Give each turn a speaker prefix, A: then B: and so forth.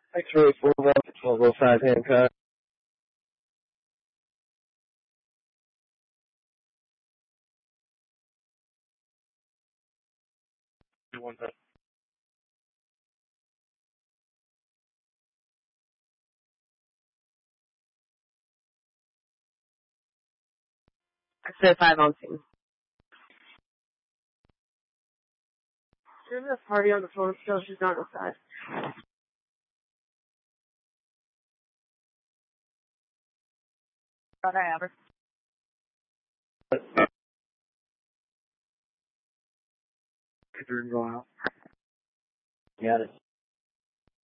A: X-ray 41 to 1205 Hancock.
B: I said 5 on scene. There's a party on the phone still. She's not outside. Thought I have her.
A: Got it.